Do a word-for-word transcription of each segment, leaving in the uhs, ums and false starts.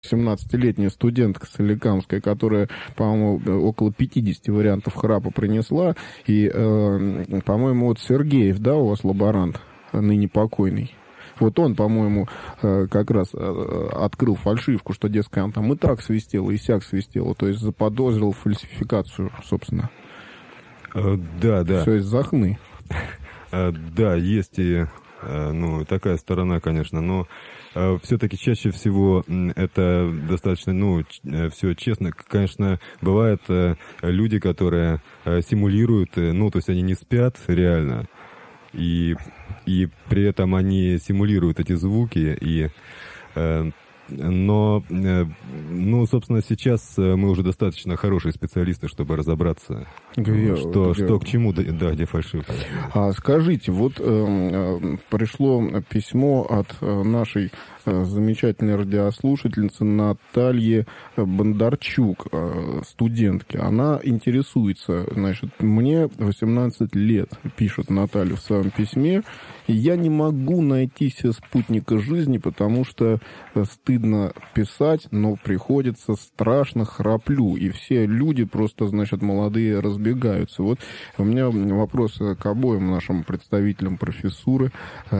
семнадцатилетняя студентка соликамская, которая, по-моему, около пятьдесят вариантов храпа принесла. И, э, по-моему, вот Сергеев, да, у вас лаборант, ныне покойный. Вот он, по-моему, как раз открыл фальшивку, что, дескать, он там и так свистел, и сяк свистел. То есть заподозрил фальсификацию, собственно. Да, да. Все из-за хны. Да, есть и ну, такая сторона, конечно, но все-таки чаще всего это достаточно, ну, все честно. Конечно, бывают люди, которые симулируют, ну, то есть они не спят реально, и, и при этом они симулируют эти звуки, и, э, но, э, ну, собственно, сейчас мы уже достаточно хорошие специалисты, чтобы разобраться, где, что, где... что к чему, да, где фальшивка. А скажите, вот э, пришло письмо от нашей замечательной радиослушательницы Натальи Бондарчук, студентки. Она интересуется, значит, мне восемнадцать лет, пишет Наталья в своем письме, и я не могу найти себе спутника жизни, потому что стыдно писать, но приходится, страшно храплю, и все люди просто, значит, молодые разбегаются. Вот у меня вопрос к обоим нашим представителям профессуры.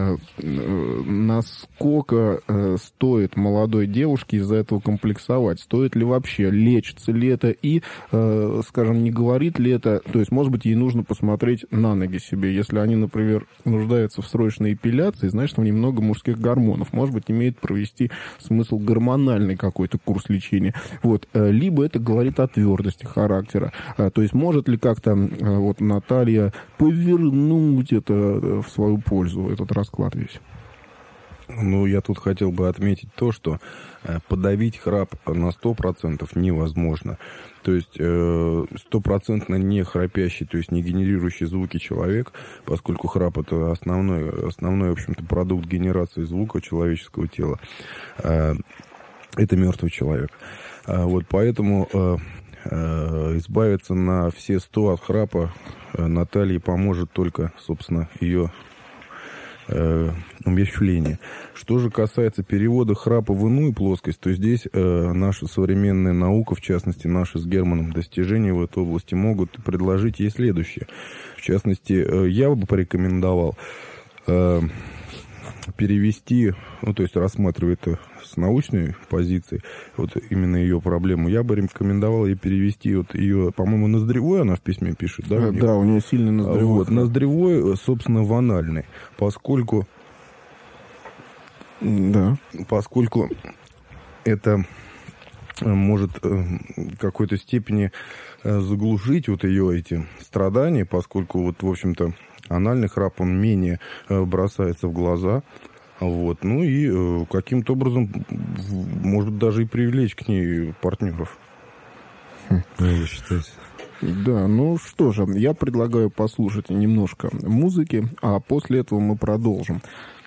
Насколько стоит молодой девушке из-за этого комплексовать? Стоит ли вообще? Лечится ли это? И, э, скажем, не говорит ли это... То есть, может быть, ей нужно посмотреть на ноги себе. Если они, например, нуждаются в срочной эпиляции, значит, в ней много мужских гормонов. Может быть, имеет провести смысл гормональный какой-то курс лечения. Вот. Либо это говорит о твердости характера. То есть, может ли как-то вот Наталья повернуть это в свою пользу, этот расклад весь? Ну, я тут хотел бы отметить то, что подавить храп на сто процентов невозможно. То есть стопроцентно не храпящий, то есть не генерирующий звуки человек, поскольку храп — это основной, основной, в общем-то, продукт генерации звука человеческого тела. Это мертвый человек. Вот поэтому избавиться на все сто от храпа Наталье поможет только, собственно, ее умерщвление. Что же касается перевода храпа в иную плоскость, то здесь э, наша современная наука, в частности, наши с Германом достижения в этой области могут предложить ей следующее. В частности, э, я бы порекомендовал э, перевести, ну, то есть рассматривая это с научной позиции, вот именно ее проблему, я бы рекомендовал ей перевести вот ее, по-моему, ноздревой она в письме пишет, да? Да, у нее, да, у нее сильный ноздревой. Вот, ноздревой, собственно, в анальный, поскольку да. Поскольку это может в какой-то степени заглушить вот ее эти страдания, поскольку вот, в общем-то, анальный храп, он менее бросается в глаза. Вот. Ну и каким-то образом, может, даже и привлечь к ней партнеров. Хм. Вы считаете? Да, ну что же, я предлагаю послушать немножко музыки, а после этого мы продолжим.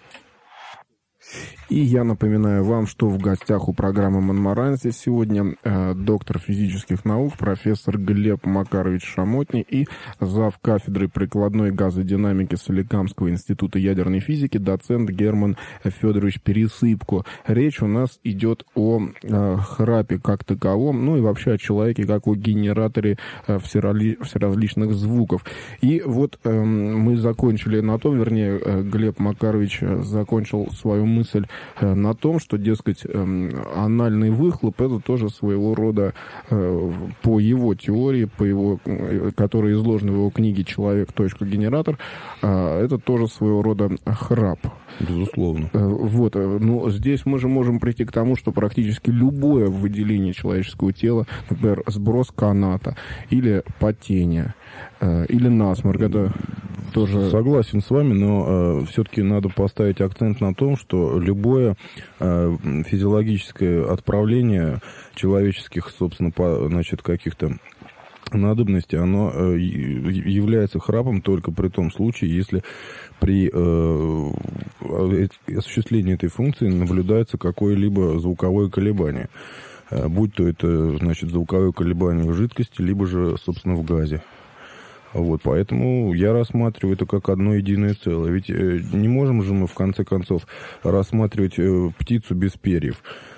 И я напоминаю вам, что в гостях у программы «Монмаранси» сегодня э, доктор физических наук, профессор Глеб Макарович Шамотний и зав. Кафедры прикладной газодинамики Соликамского института ядерной физики, доцент Герман Федорович Пересыпко. Речь у нас идет о э, храпе как таковом, ну и вообще о человеке как о генераторе э, всероли, всеразличных звуков. И вот э, мы закончили на том, вернее, э, Глеб Макарович закончил свою мысль на том, что, дескать, анальный выхлоп — это тоже своего рода, по его теории, по его, которая изложена в его книге «Человек. Генератор», это тоже своего рода храп. Безусловно. Вот, ну, здесь мы же можем прийти к тому, что практически любое выделение человеческого тела, например, сброс каната или потение, или насморк, это тоже... Согласен с вами, но э, все-таки надо поставить акцент на том, что любое э, физиологическое отправление человеческих, собственно, по, значит, каких-то надобностей, оно э, является храпом только при том случае, если при э, осуществлении этой функции наблюдается какое-либо звуковое колебание. Э, будь то это, значит, звуковое колебание в жидкости, либо же, собственно, в газе. Вот, поэтому я рассматриваю это как одно единое целое. Ведь э, не можем же мы, в конце концов, рассматривать э, птицу без перьев.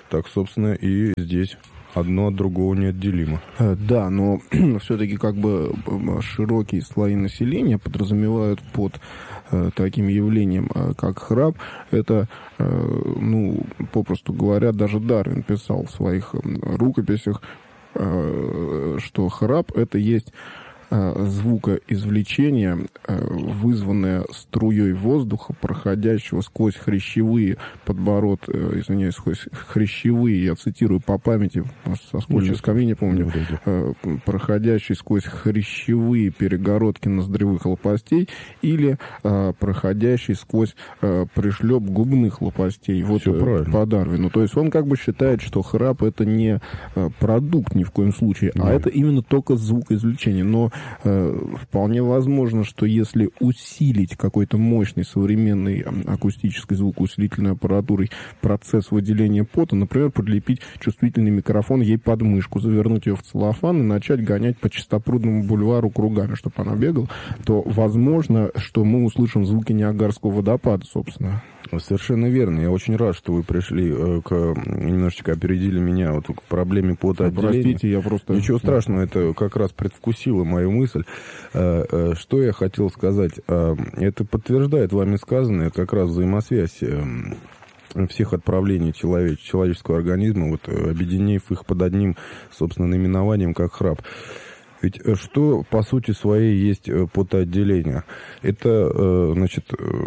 так, собственно, и здесь одно от другого неотделимо. Да, но все-таки как бы широкие слои населения подразумевают под таким явлением, как храп. Это, ну, попросту говоря, даже Дарвин писал в своих рукописях, что храп — это есть звукоизвлечение, вызванное струей воздуха, проходящего сквозь хрящевые, подбород, извиняюсь, сквозь хрящевые, я цитирую по памяти, со школьной скамьи, не помню, проходящий сквозь хрящевые перегородки ноздревых лопастей или проходящий сквозь пришлеп губных лопастей. Вот по Дарвину. То есть он как бы считает, что храп — это не продукт ни в коем случае, да. а это именно только звукоизвлечение. Но вполне возможно, что если усилить какой-то мощной современной акустической звукоусилительной аппаратурой процесс выделения пота, например, подлепить чувствительный микрофон ей под мышку, завернуть ее в целлофан и начать гонять по Чистопрудному бульвару кругами, чтобы она бегала, то возможно, что мы услышим звуки Ниагарского водопада, собственно. Совершенно верно. Я очень рад, что вы пришли к... немножечко опередили меня вот к проблеме потоотделения. Простите, я просто... Ничего страшного, это как раз предвкусило мою мысль. Что я хотел сказать? Это подтверждает вами сказанное как раз взаимосвязь всех отправлений человеч... человеческого организма, вот, объединив их под одним, собственно, наименованием, как храп. Ведь что, по сути своей, есть потоотделение? Это, значит...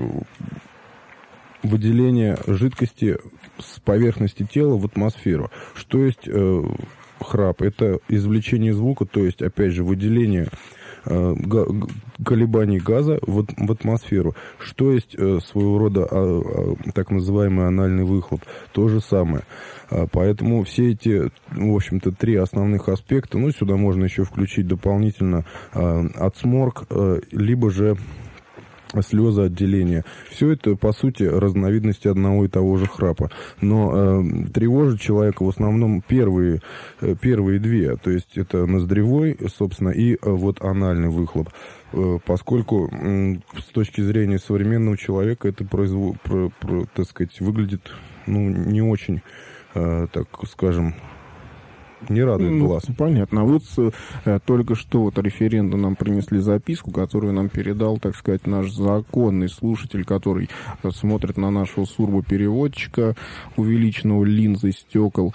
выделение жидкости с поверхности тела в атмосферу. Что есть э, храп? Это извлечение звука, то есть, опять же, выделение э, га- колебаний газа в, в атмосферу. Что есть э, своего рода э, э, так называемый анальный выхлоп? То же самое. Э, поэтому все эти, в общем-то, три основных аспекта, ну, сюда можно еще включить дополнительно э, отсморк, э, либо же слезоотделение. Все это, по сути, разновидности одного и того же храпа. Но э, тревожит человека в основном первые, э, первые две. То есть это ноздревой, собственно, и э, вот анальный выхлоп. Э, поскольку э, с точки зрения современного человека это производ, про, про, так сказать, выглядит ну, не очень, э, так скажем, не радует ну, глаз. Понятно. А вот э, только что вот референты нам принесли записку, которую нам передал, так сказать, наш законный слушатель, который смотрит на нашего сурбо-переводчика, увеличенного линзой стекол.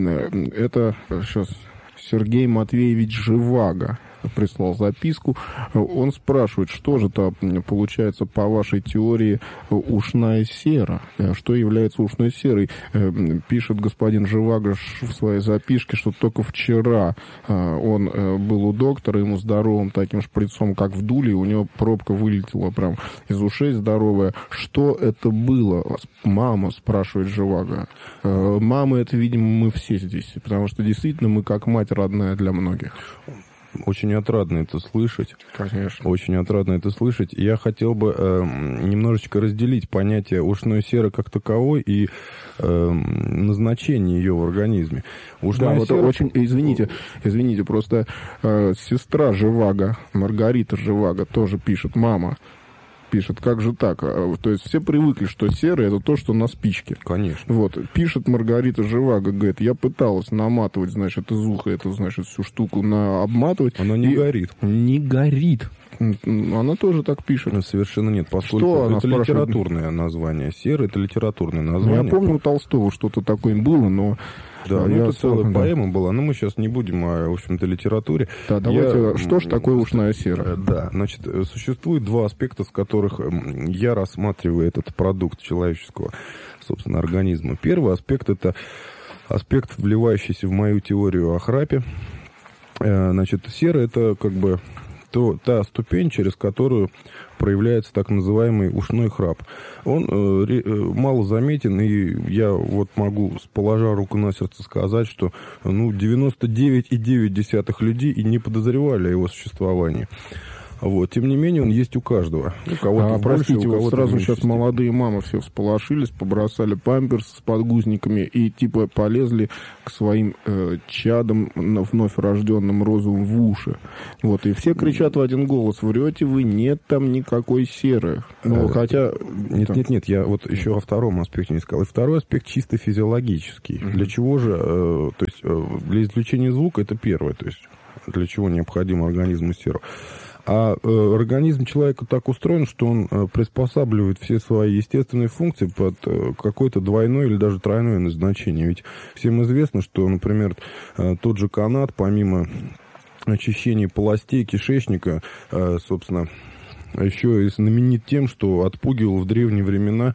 Это сейчас Сергей Матвеевич Живаго прислал записку. Он спрашивает, что же это получается по вашей теории ушная сера? Что является ушной серой? Пишет господин Живаго в своей записке, что только вчера он был у доктора, ему здоровым таким шприцом, как вдули, у него пробка вылетела прям из ушей здоровая. Что это было? Мама, спрашивает Живаго. Мама, это, видимо, мы все здесь, потому что действительно мы как мать родная для многих. Очень отрадно это слышать. Конечно. Очень отрадно это слышать. Я хотел бы э, немножечко разделить понятие ушной серы как таковой и э, назначение ее в организме. Ушная да, сера... вот очень, извините, извините, просто э, сестра Живаго, Маргарита Живаго, тоже пишет, мама, пишет, как же так? То есть все привыкли, что серый — это то, что на спичке. Конечно. Вот. Пишет Маргарита Живаго, говорит, я пыталась наматывать, значит, из уха эту, значит, всю штуку на обматывать. Она не горит. Не горит. Она тоже так пишет. Ну, совершенно нет, поскольку что это она спрашивает? Литературное название. Серый — это литературное название. Ну, я помню, у Толстого что-то такое было, но... Да, ну, я это целая да. поэма была, но мы сейчас не будем о, в общем-то, литературе. Да, давайте, я... что же такое ушная сера? Да, значит, существует два аспекта, с которых я рассматриваю этот продукт человеческого, собственно, организма. Первый аспект — это аспект, вливающийся в мою теорию о храпе. Значит, сера — это как бы то, та ступень, через которую проявляется так называемый ушной храп. Он э, ре, э, мало заметен, и я вот могу, положа руку на сердце, сказать, что ну, девяносто девять целых девять десятых людей и не подозревали о его существовании. Вот. Тем не менее, он есть у каждого. У кого-то а, больше, простите, у кого-то вот сразу сейчас степени. молодые мамы все всполошились, побросали памперсы с подгузниками и типа полезли к своим э, чадам, вновь рожденным розовым, в уши. Вот. И все кричат в один голос: врете вы, нет там никакой серы. Ну, э, хотя... Нет, там... нет, нет, я вот еще о втором аспекте не сказал. И второй аспект чисто физиологический. Mm-hmm. Для чего же, э, то есть э, для извлечения звука это первое, то есть для чего необходимо организму серу. А э, организм человека так устроен, что он э, приспосабливает все свои естественные функции под э, какое-то двойное или даже тройное назначение. Ведь всем известно, что, например, э, тот же канат, помимо очищения полостей кишечника, э, собственно, еще и знаменит тем, что отпугивал в древние времена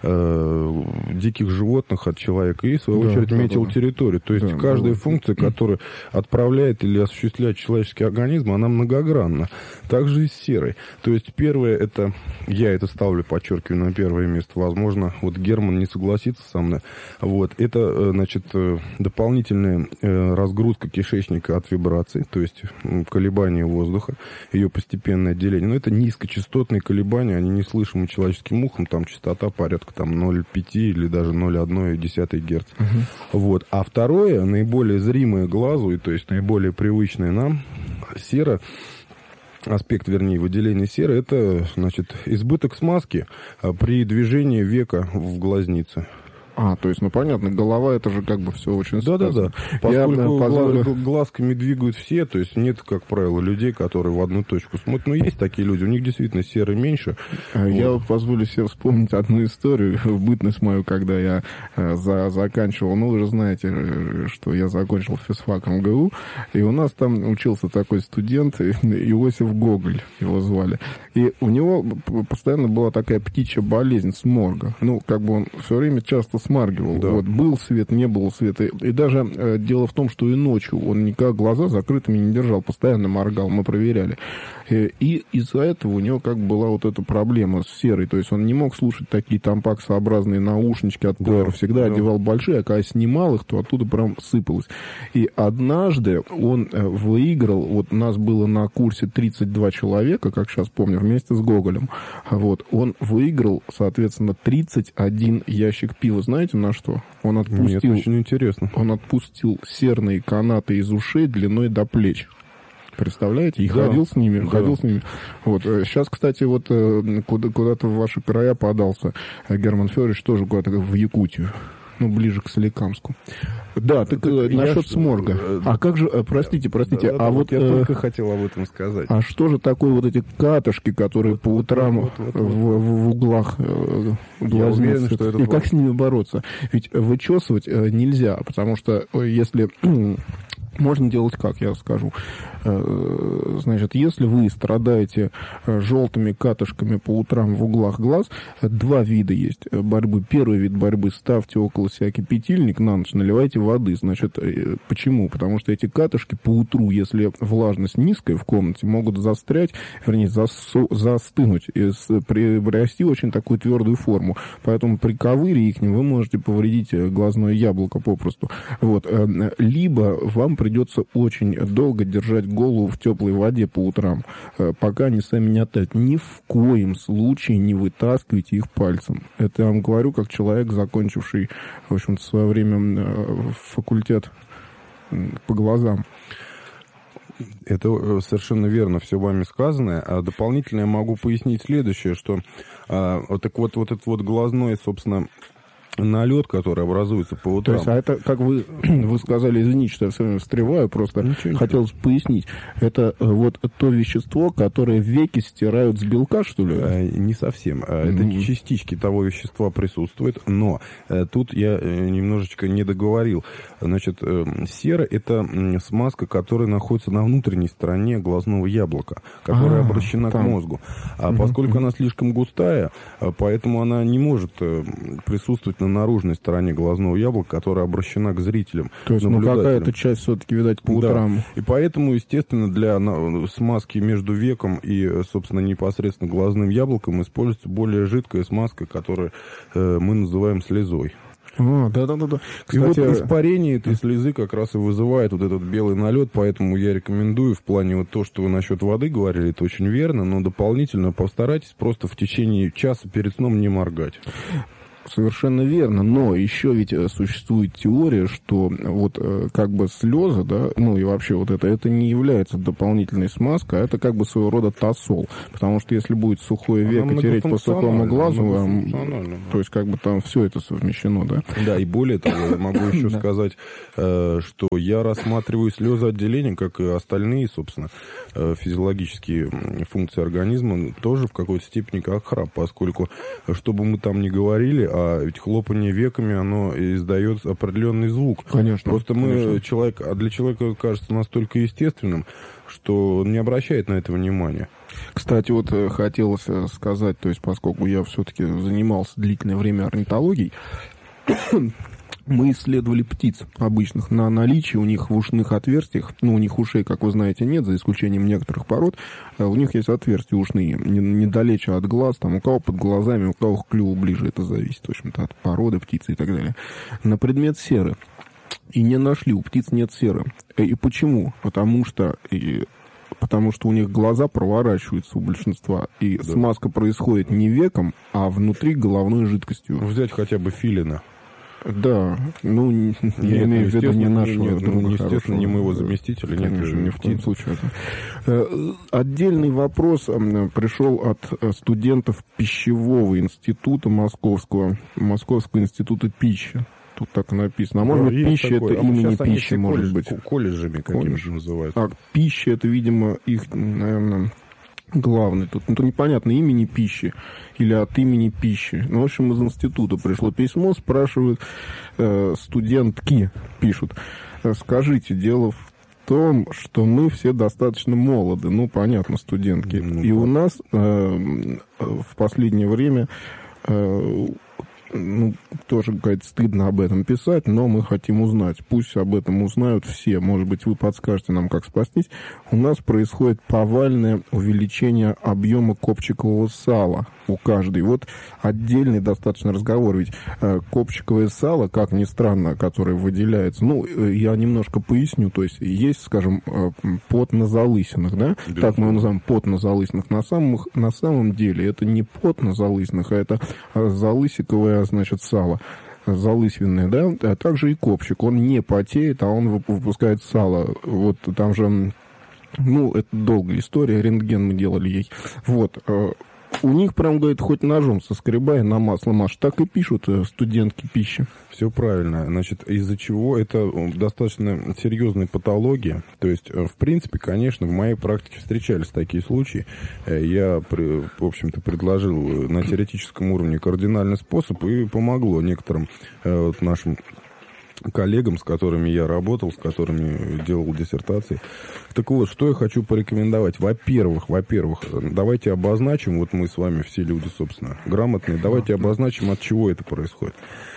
э, диких животных от человека и, в свою да, очередь, да, метил да. территорию. То есть да, каждая да. функция, которая отправляет или осуществляет человеческий организм, она многогранна. Также и с серой. То есть первое, это, я это ставлю, подчеркиваю, на первое место. Возможно, вот Герман не согласится со мной. Вот, это, значит, дополнительная разгрузка кишечника от вибраций, то есть колебания воздуха, ее постепенное отделение. Но это низко частотные колебания, они неслышимы человеческим ухом, там частота порядка там, ноль целых пять десятых или даже ноль целых одна десятая Гц. Uh-huh. Вот. А второе, наиболее зримое глазу, и то есть наиболее привычное нам, сера, аспект, вернее, выделения серы, это, значит, избыток смазки при движении века в глазнице. А, то есть, ну понятно, голова это же как бы все очень да, связано. Да, да, поскольку я позволю... глазками двигают все, то есть нет, как правило, людей, которые в одну точку смотрят. Ну, есть такие люди, у них действительно серы меньше. Я вот. позволю себе вспомнить одну историю, в бытность мою, когда я за, заканчивал, ну, вы же знаете, что я закончил физфак эм гэ у, и у нас там учился такой студент, Иосиф Гоголь его звали, и у него постоянно была такая птичья болезнь, сморга. Ну, как бы он все время часто смаргивал. Да. Вот, был свет, не было света. И даже э, дело в том, что и ночью он никогда глаза закрытыми не держал, постоянно моргал, мы проверяли. И, и из-за этого у него как бы была вот эта проблема с серой. То есть он не мог слушать такие тампаксообразные наушнички от плеера. Да. Всегда да. одевал большие, а когда снимал их, то оттуда прям сыпалось. И однажды он э, выиграл, вот у нас было на курсе тридцать два человека, как сейчас помню, вместе с Гоголем. Вот, он выиграл, соответственно, тридцать один ящик пива. Знаете, на что? Он отпустил... Нет, очень интересно. Он отпустил серные канаты из ушей длиной до плеч. Представляете? И да. ходил с ними, да. ходил с ними. Вот. Сейчас, кстати, вот куда- куда-то в ваши края подался Герман Федорович, тоже куда-то в Якутию. Ну, ближе к Соликамску. Да, так, так насчет ж... сморга. А как же, простите, простите, да, а да, вот... Я э... только хотел об этом сказать. А что же такое вот эти катышки, которые вот, по утрам вот, вот, вот, в, в, в углах э, глазниц? Я уверен, что это... И как с ними бороться? Ведь вычесывать э, нельзя, потому что если... Можно делать как, я скажу. Значит, если вы страдаете желтыми катышками по утрам в углах глаз, два вида есть борьбы. Первый вид борьбы: ставьте около себя кипятильник на ночь, наливайте воды. Значит, почему? Потому что эти катышки по утру, если влажность низкая в комнате, могут застрять, вернее, засу, застынуть, и приобрести очень такую твердую форму. Поэтому при ковыре их вы можете повредить глазное яблоко попросту. Вот. Либо вам придется очень долго держать голову в теплой воде по утрам, пока они сами не оттают. Ни в коем случае не вытаскивайте их пальцем. Это я вам говорю, как человек, закончивший, в общем-то, в свое время факультет по глазам. Это совершенно верно, все вами сказанное. А дополнительно я могу пояснить следующее, что а, вот, так вот, вот этот вот глазной, собственно, налет, который образуется по утрам. То есть, а это, как вы, вы сказали, извините, что я все время встреваю, просто ничего, хотелось ничего. пояснить. Это вот то вещество, которое веки стирают с белка, что ли? А, не совсем. А, это mm-hmm. частички того вещества присутствуют, но а, тут я а, немножечко не договорил. Значит, а, сера — это смазка, которая находится на внутренней стороне глазного яблока, которая а, обращена там. к мозгу. А mm-hmm. поскольку она слишком густая, а, поэтому она не может а, присутствовать на наружной стороне глазного яблока, которая обращена к зрителям. То есть, ну, какая-то часть все-таки, видать, по утрам. Да. И поэтому, естественно, для смазки между веком и, собственно, непосредственно глазным яблоком используется более жидкая смазка, которую э, мы называем слезой. А, да-да-да. И вот испарение этой слезы как раз и вызывает вот этот белый налет, поэтому я рекомендую в плане вот то, что вы насчет воды говорили, это очень верно, но дополнительно постарайтесь просто в течение часа перед сном не моргать. Совершенно верно, но еще ведь существует теория, что вот как бы слезы, да, ну и вообще вот это, это не является дополнительной смазкой, а это как бы своего рода тосол, потому что если будет сухое веко тереть по сухому глазу, вам, то есть как бы там все это совмещено, да? Да, и более того, я могу еще сказать, что я рассматриваю слезоотделение, как и остальные, собственно, физиологические функции организма, тоже в какой-то степени как храп, поскольку, что бы мы там ни говорили, а ведь хлопание веками, оно издает определенный звук. Конечно. Просто мы, конечно. человек, а для человека кажется настолько естественным, что он не обращает на это внимания. Кстати, вот хотелось сказать, то есть поскольку я все-таки занимался длительное время орнитологией, мы исследовали птиц обычных на наличие у них в ушных отверстиях. Ну, у них ушей, как вы знаете, нет, за исключением некоторых пород. У них есть отверстия ушные, недалече от глаз. Там у кого под глазами, у кого к клюву ближе. Это зависит, в общем-то, от породы птицы и так далее. На предмет серы. И не нашли, у птиц нет серы. И почему? Потому что... И... Потому что у них глаза проворачиваются у большинства, и да. смазка происходит не веком, а внутри головной жидкостью. Взять хотя бы филина. Да, ну, я нет, имею в виду не нашего нет, друга, ну, естественно, не моего заместителя, нет, конечно, ни в коем случае. Отдельный вопрос пришел от студентов пищевого института Московского, Московского института пищи. Тут так написано. А может быть, пища это а имени пищи, может быть. Колледжами какими-то называют. А пища это, видимо, их, наверное, главный. Тут, ну, непонятно, имени пищи или от имени пищи. Ну, в общем, из института пришло письмо, спрашивают, э, студентки пишут. Скажите, дело в том, что мы все достаточно молоды. Ну, понятно, студентки. Ну, и да. у нас э, в последнее время... Э, ну, тоже, говорит, стыдно об этом писать, но мы хотим узнать. Пусть об этом узнают все. Может быть, вы подскажете нам, как спастись. У нас происходит повальное увеличение объема копчикового сала у каждой. Вот отдельный достаточно разговор. Ведь э, копчиковое сало, как ни странно, которое выделяется, ну, э, я немножко поясню. То есть, есть, скажем, э, пот на залысинах, да? Безусловно. Так мы его называем пот на залысинах. На, самых, на самом деле это не пот на залысинах, а это залысиковое, значит, сало. Залысинное, да? А также и копчик. Он не потеет, а он выпускает сало. Вот там же... Ну, это долгая история, рентген мы делали ей. Вот. У них прям, говорит, хоть ножом соскребай, на масло маш. Так и пишут студентки пищи. Все правильно. Значит, из-за чего это достаточно серьезная патология. То есть, в принципе, конечно, в моей практике встречались такие случаи. Я, в общем-то, предложил на теоретическом уровне кардинальный способ, и помогло некоторым вот, нашим коллегам, с которыми я работал, с которыми делал диссертации. Так вот, что я хочу порекомендовать. Во-первых, во-первых, давайте обозначим, вот мы с вами все люди, собственно, грамотные, давайте обозначим, от чего это происходит.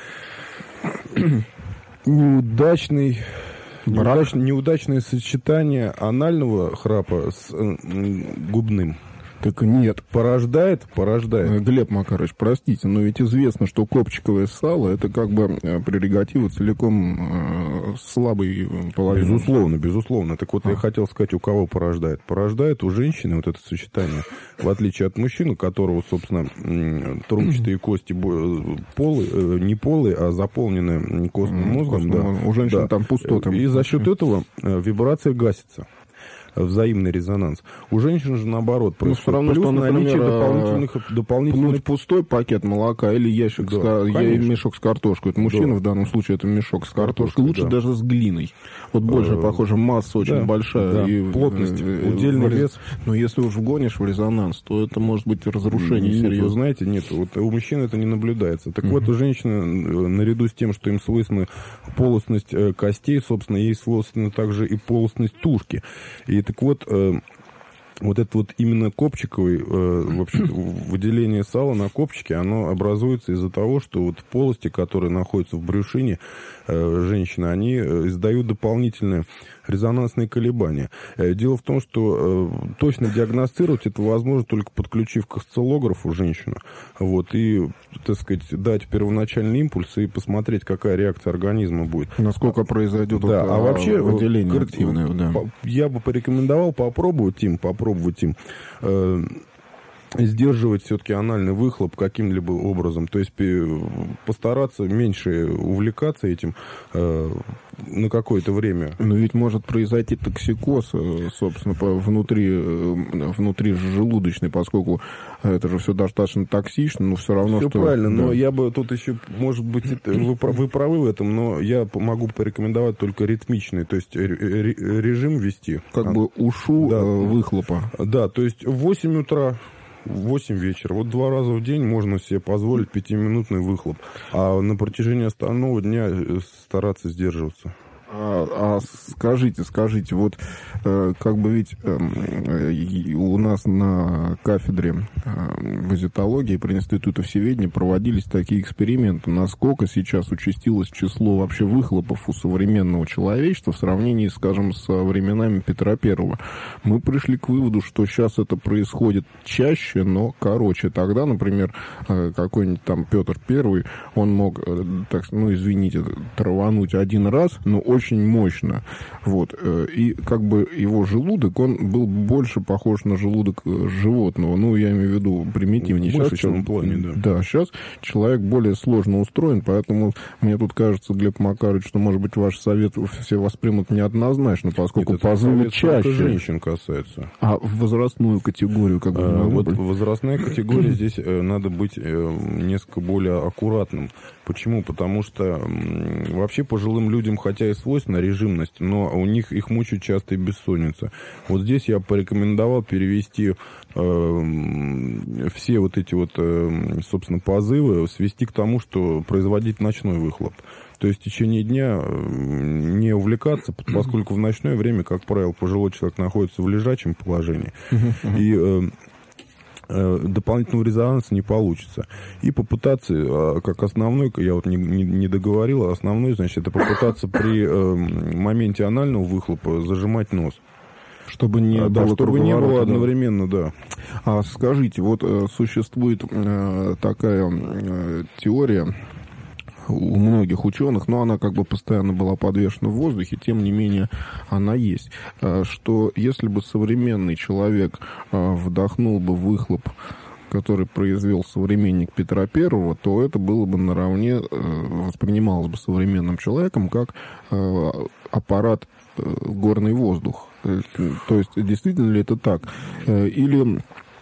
Неудачный, неудач, неудачное сочетание анального храпа с губным. Так нет. Порождает? Порождает. Глеб Макарович, простите, но ведь известно, что копчиковое сало это как бы прерогатива целиком э, слабой половины. Безусловно, безусловно. Так вот, а. я хотел сказать, у кого порождает? Порождает у женщины вот это сочетание. В отличие от мужчины, у которого, собственно, трубчатые кости полы, не полые, а заполнены костным мозгом. Да. У женщины да. там пустота. И за счет этого вибрация гасится. Взаимный резонанс. У женщин же наоборот происходит. Ну, равно, плюс что, наличие например, дополнительных... дополнительных... Пнуть пустой пакет молока или ящик, да, с, я, мешок с картошкой. Это мужчина, да. в данном случае это мешок с картошкой. Лучше да. даже с глиной. Вот больше, э, похоже, масса очень да, большая. Да. И плотность, э, удельный вес. Но если уж вгонишь в резонанс, то это может быть разрушение нет, серьезно. Вы знаете, нет, вот у мужчин это не наблюдается. Так uh-huh. вот, у женщины, наряду с тем, что им свойственна полостность костей, собственно, ей свойственна также и полостность тушки. И так вот... вот это вот именно копчиковый, э, вообще, выделение сала на копчике, оно образуется из-за того, что вот полости, которые находятся в брюшине э, женщины, они издают дополнительные резонансные колебания. Э, дело в том, что э, точно диагностировать это возможно только подключив к осциллографу женщину, вот, и, так сказать, дать первоначальный импульс и посмотреть, какая реакция организма будет. Насколько произойдет да, вот, а вообще выделение вот, активное. Да. Я бы порекомендовал попробовать им, попробовать попробовать им э, сдерживать все-таки анальный выхлоп каким-либо образом, то есть постараться меньше увлекаться этим э, на какое-то время. Но ведь может произойти токсикоз, собственно, внутри, внутри желудочной, поскольку это же все достаточно токсично, но все равно, все что... правильно, да. Но я бы тут еще, может быть, вы, вы правы в этом, но я могу порекомендовать только ритмичный, то есть режим ввести. Как а, бы ушу да, выхлопа. Да, то есть в восемь утра, в восемь вечера. Вот два раза в день можно себе позволить пятиминутный выхлоп. А на протяжении остального дня стараться сдерживаться. А, а скажите, скажите, вот э, как бы ведь э, у нас на кафедре э, визитологии при Институте всеведения проводились такие эксперименты, насколько сейчас участилось число вообще выхлопов у современного человечества в сравнении, скажем, со временами Петра Первого. Мы пришли к выводу, что сейчас это происходит чаще, но короче. Тогда, например, э, какой-нибудь там Петр Первый, он мог, э, так, ну извините, травануть один раз, но очень мощно. Вот. И как бы его желудок, он был больше похож на желудок животного. Ну, я имею в виду примитивнее. В мышечном плане, да. Да, сейчас человек более сложно устроен, поэтому мне тут кажется, Глеб Макарович, что, может быть, ваш совет все воспримут неоднозначно, поскольку Нет, позывы чаще. Женщин касается. А возрастную категорию как бы... А, вот возрастная категория здесь э, надо быть э, несколько более аккуратным. Почему? Потому что м, вообще пожилым людям, хотя и свойственна режимность, но у них их мучают часто и бессонница. Вот здесь я порекомендовал перевести э, все вот эти вот, э, собственно, позывы, свести к тому, что производить ночной выхлоп. То есть в течение дня не увлекаться, поскольку в ночное время, как правило, пожилой человек находится в лежачем положении. И э, дополнительного резонанса не получится. И попытаться, как основной, я вот не, не, не договорил, основной, значит, это попытаться при э, моменте анального выхлопа зажимать нос. Чтобы не а, было, да, чтобы не было одновременно, да. А скажите, вот э, существует э, такая э, теория у многих ученых, но она как бы постоянно была подвешена в воздухе, тем не менее она есть, что если бы современный человек вдохнул бы выхлоп, который произвел современник Петра Первого, то это было бы наравне, воспринималось бы современным человеком как аппарат горный воздух. То есть действительно ли это так? Или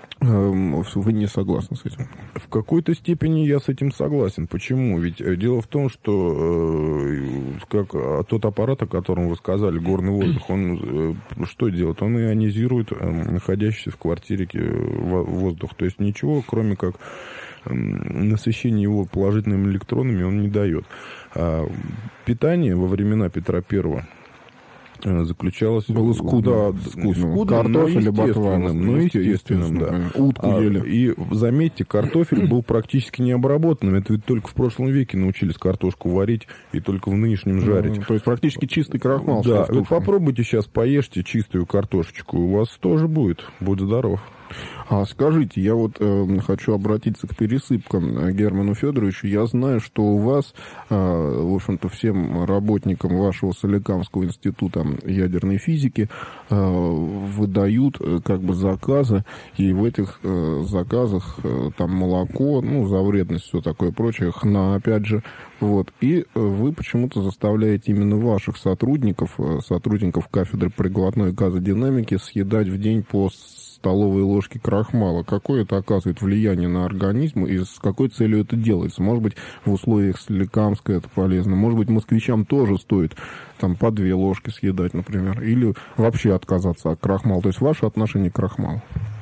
вы не согласны с этим? В какой-то степени я с этим согласен. Почему? Ведь дело в том, что э, как тот аппарат, о котором вы сказали, горный воздух, он э, что делает? Он ионизирует э, находящийся в квартире воздух. То есть ничего, кроме как э, насыщения его положительными электронами, он не дает. А питание во времена Петра Первого заключалось... Было скудно. Да, скудно, картофель, ботваном, ну, естественным, да. Утку а, ели. И, заметьте, картофель был практически необработанным. Это ведь только в прошлом веке научились картошку варить и только в нынешнем жарить. Mm, то есть практически чистый крахмал. Да, вы попробуйте сейчас, поешьте чистую картошечку, у вас тоже будет. Будь здоров. А скажите, я вот э, хочу обратиться к пересыпкам Герману Федоровичу. Я знаю, что у вас, э, в общем-то, всем работникам вашего Соликамского института ядерной физики э, выдают э, как бы заказы, и в этих э, заказах э, там молоко, ну, за вредность, все такое прочее, хна, опять же, вот. И э, вы почему-то заставляете именно ваших сотрудников, э, сотрудников кафедры прикладной газодинамики съедать в день по столовой ложки крахмала. Какое это оказывает влияние на организм и с какой целью это делается? Может быть, в условиях Соликамска это полезно. Может быть, москвичам тоже стоит там по две ложки съедать, например. Или вообще отказаться от крахмала. То есть ваше отношение к крахмалу.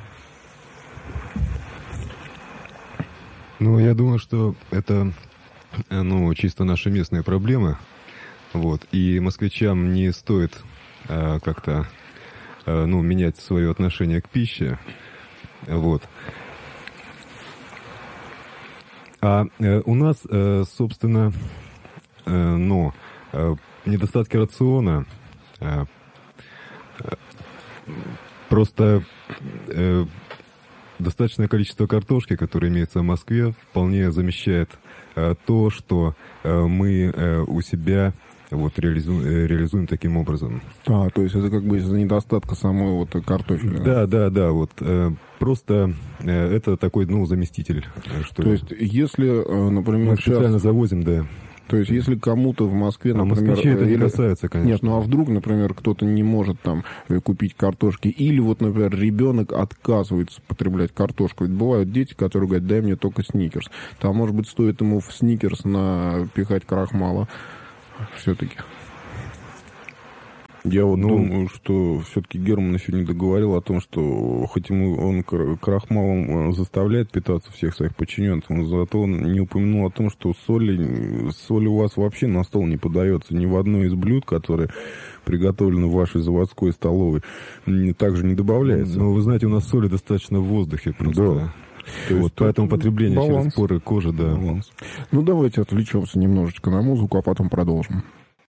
Ну, я думаю, что это, ну, чисто наши местные проблемы. Вот. И москвичам не стоит а, как-то ну, менять свое отношение к пище. Вот. А у нас, собственно, ну, недостатки рациона просто достаточное количество картошки, которое имеется в Москве, вполне замещает то, что мы у себя вот реализуем, реализуем таким образом. А, то есть это как бы из-за недостатка самой вот картофеля. Да, да, да, вот просто это такой, ну, заместитель. Что то есть если, например, мы специально сейчас... завозим, да. То есть, если кому-то в Москве, например... А москвичей это не или... касается, конечно. Нет, ну а вдруг, например, кто-то не может там купить картошки, или вот, например, ребенок отказывается потреблять картошку. Ведь бывают дети, которые говорят, дай мне только сникерс. Там, может быть, стоит ему в сникерс напихать крахмала все-таки. Я вот ну, думаю, что все-таки Герман еще не договорил о том, что хоть ему он крахмалом заставляет питаться всех своих подчиненных, но зато он не упомянул о том, что соли, соль у вас вообще на стол не подается ни в одно из блюд, которые приготовлены в вашей заводской столовой, также не добавляется. Ну, вы знаете, у нас соли достаточно в воздухе просто. Да. То вот, поэтому потребление баланс. Через поры кожи, да. Баланс. Ну, давайте отвлечемся немножечко на музыку, а потом продолжим.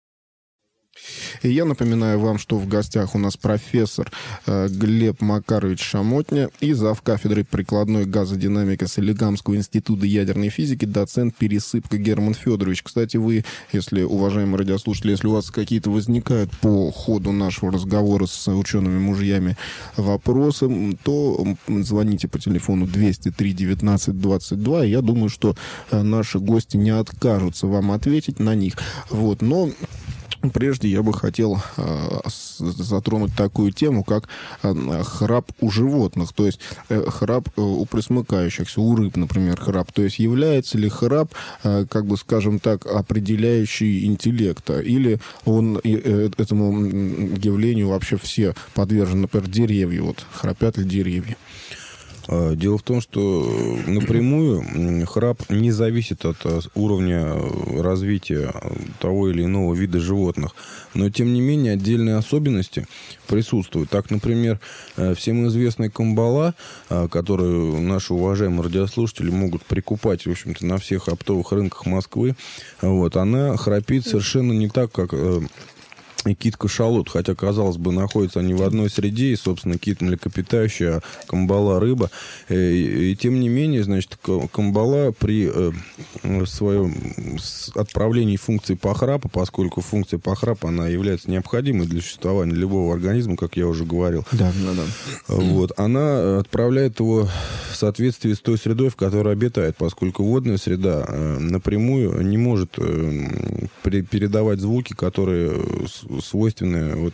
И я напоминаю вам, что в гостях у нас профессор э, Глеб Макарович Шамотня и завкафедрой прикладной газодинамики Солигамского института ядерной физики, доцент Пересыпка Герман Федорович. Кстати, вы, если, уважаемые радиослушатели, если у вас какие-то возникают по ходу нашего разговора с учеными-мужьями вопросы, то звоните по телефону двести три девятнадцать двадцать два, и я думаю, что наши гости не откажутся вам ответить на них. Вот, но... Прежде я бы хотел э, затронуть такую тему, как э, храп у животных, то есть э, храп э, у пресмыкающихся, у рыб, например, храп. То есть является ли храп, э, как бы, скажем так, определяющий интеллекта, или он э, этому явлению вообще все подвержены, например, деревья, вот, храпят ли деревья? Дело в том, что напрямую храп не зависит от уровня развития того или иного вида животных. Но, тем не менее, отдельные особенности присутствуют. Так, например, всем известная камбала, которую наши уважаемые радиослушатели могут прикупать, в общем-то, на всех оптовых рынках Москвы, вот, она храпит совершенно не так, как... и кит-кашалот, хотя, казалось бы, находятся они в одной среде, и, собственно, кит млекопитающий, а камбала рыба. И, и тем не менее, значит, камбала при э, своем отправлении функции похрапа, поскольку функция похрапа, она является необходимой для существования любого организма, как я уже говорил. Да, да, да. Вот, она отправляет его в соответствии с той средой, в которой обитает, поскольку водная среда э, напрямую не может э, при, передавать звуки, которые свойственны вот,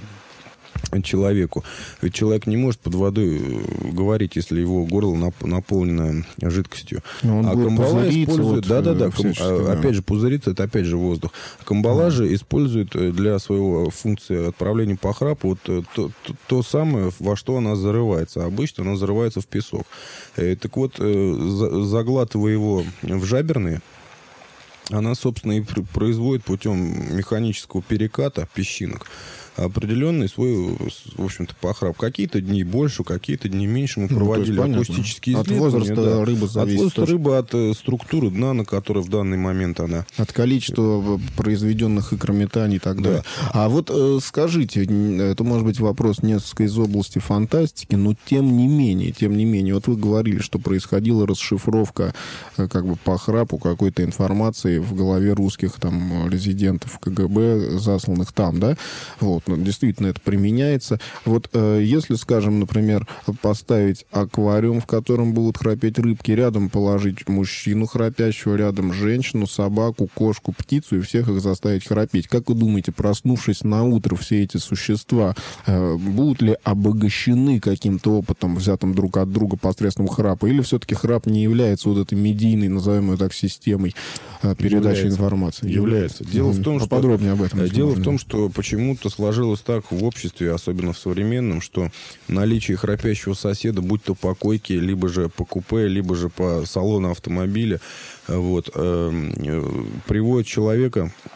человеку. Ведь человек не может под водой говорить, если его горло нап- наполнено жидкостью. Он а камбала использует... Вот, да-да-да. Кам... А, опять же, пузырится, это опять же воздух. Камбала а. же использует для своего функции отправления по храпу вот, то, то, то самое, во что она зарывается. Обычно она зарывается в песок. И, так вот, заглатывая его в жаберные, она, собственно, и производит путем механического переката песчинок определенный свой, в общем-то, похрап. Какие-то дни больше, какие-то дни меньше. Мы проводили ну, акустические исследования. От возраста да. рыбы зависит. От возраста рыбы, от э, структуры дна, на которой в данный момент она... От количества произведенных икрометаний и так далее. Да. А вот э, скажите, это может быть вопрос несколько из области фантастики, но тем не менее, тем не менее, вот вы говорили, что происходила расшифровка э, как бы по храпу какой-то информации в голове русских там резидентов КГБ, засланных там, да? Вот. Действительно, это применяется. Вот э, если, скажем, например, поставить аквариум, в котором будут храпеть рыбки, рядом положить мужчину храпящего, рядом женщину, собаку, кошку, птицу, и всех их заставить храпеть. Как вы думаете, проснувшись на утро, все эти существа э, будут ли обогащены каким-то опытом, взятым друг от друга посредством храпа, или все-таки храп не является вот этой медийной, назовем ее так, системой э, передачи является. информации? Является. Дело в том, что... Поподробнее об этом. Дело в том, что почему-то сложилось Сложилось так в обществе, особенно в современном, что наличие храпящего соседа, будь то по койке, либо же по купе, либо же по салону автомобиля, вот, э, приводит человека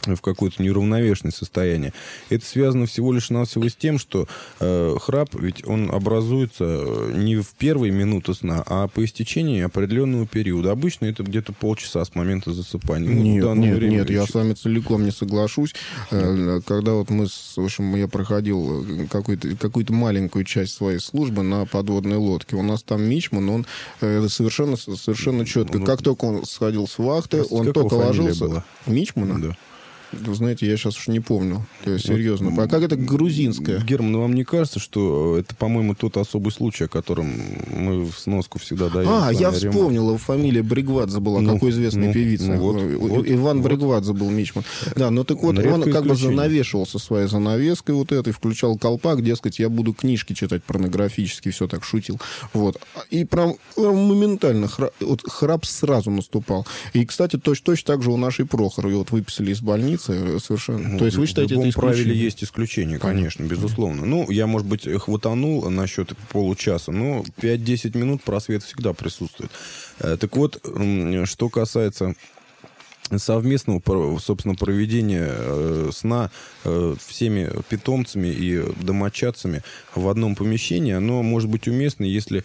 в какое-то неуравновешенное состояние. Это связано всего лишь навсего с тем, что э, храп, ведь он образуется не в первые минуты сна, а по истечении определенного периода. Обычно это где-то полчаса с момента засыпания. Нет, ну, нет, время нет, еще... я с вами целиком не соглашусь. Нет. Когда вот мы, в общем, я проходил какую-то, какую-то маленькую часть своей службы на подводной лодке, у нас там мичман, он э, совершенно, совершенно четко, ну, как только он сходил с вахты, он только ложился... Была? Мичмана? Да. Вы знаете, я сейчас уж не помню. Серьезно. А как это грузинское? Герман, ну вам не кажется, что это, по-моему, тот особый случай, о котором мы в сноску всегда даем? А, я вспомнил, фамилия Бригвадзе была, ну, какой известной ну, певицы. Ну, вот, вот, Иван вот. Бригвадзе был мичман. Да, ну так вот, он как бы занавешивался своей занавеской вот этой, включал колпак, дескать, я буду книжки читать порнографические, все так шутил. Вот. И прям моментально храп, вот, храп сразу наступал. И, кстати, точно, точно так же у нашей Прохоровой вот выписали из больницы. Совершенно. Ну, то есть вы считаете, это исключение? В любом правиле есть исключение, конечно, безусловно. Ну, я, может быть, хватанул насчет получаса, но пять-десять минут просвет всегда присутствует. Так вот, что касается совместного, собственно, проведения э, сна э, всеми питомцами и домочадцами в одном помещении, оно может быть уместно, если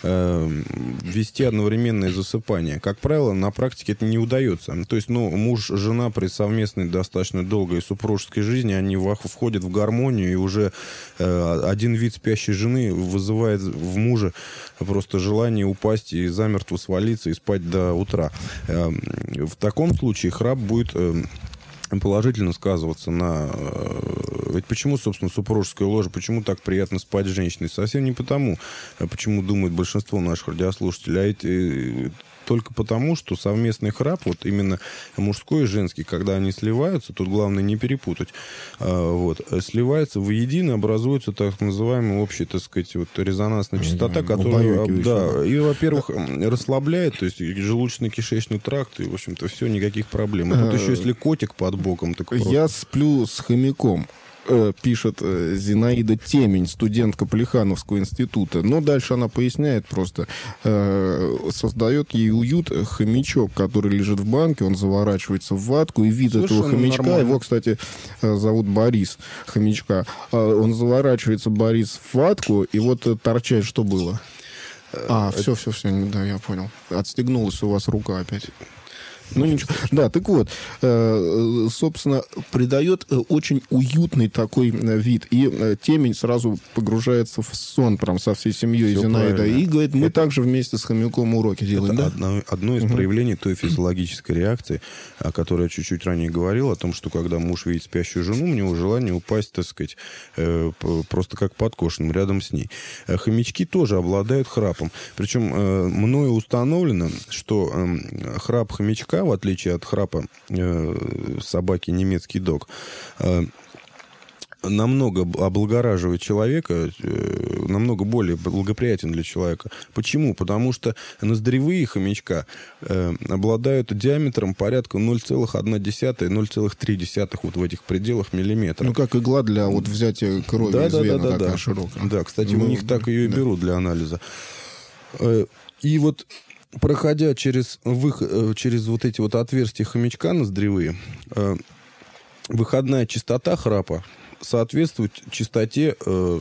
э, вести одновременное засыпание. Как правило, на практике это не удается. То есть, ну, муж, жена при совместной достаточно долгой супружеской жизни, они входят в гармонию, и уже э, один вид спящей жены вызывает в муже просто желание упасть и замертво свалиться и спать до утра. Э, в таком случае храп будет э, положительно сказываться на... Э, ведь почему, собственно, супружеское ложе, почему так приятно спать с женщиной? Совсем не потому, почему думает большинство наших радиослушателей, а эти... Только потому, что совместный храп, вот именно мужской и женский, когда они сливаются, тут главное не перепутать, вот, сливаются воедино, образуется так называемая общая, так сказать, вот, резонансная частота, которая, да, и, во-первых, расслабляет, то есть желудочно-кишечный тракт, и, в общем-то, все, никаких проблем. И тут еще если котик под боком, так просто... Я сплю с хомяком. Пишет Зинаида Темень, студентка Плехановского института. Но дальше она поясняет просто. Создает ей уют хомячок, который лежит в банке, он заворачивается в ватку, и вид совершенно этого хомячка, нормально. Его, кстати, зовут Борис, хомячка. Он заворачивается, Борис, в ватку, и вот торчать что было? А, это... все, все, все, да, я понял. Отстегнулась у вас рука опять. Ну, ничего. Да, так вот, э, собственно, придает очень уютный такой вид. И э, Темень сразу погружается в сон прям со всей семьей Зинаида. И говорит, мы это... также вместе с хомяком уроки делаем. Это да? одно, одно из угу. проявлений той физиологической реакции, о которой я чуть-чуть ранее говорил, о том, что когда муж видит спящую жену, у него желание упасть, так сказать, э, просто как подкошенным рядом с ней. Хомячки тоже обладают храпом. Причем э, мною установлено, что э, храп хомячка, в отличие от храпа э, собаки немецкий дог, э, намного облагораживает человека, э, намного более благоприятен для человека. Почему? Потому что ноздревые хомячка э, обладают диаметром порядка ноль целых одна десятая - ноль целых три десятых вот в этих пределах миллиметра. Ну, как игла для вот взятия крови да, из да, вены, да, такая да. широкая. Да, кстати, ну, у них так ее и да. берут для анализа. Э, и вот проходя через, выход, через вот эти вот отверстия хомячка ноздревые, э, выходная частота храпа соответствует частоте э,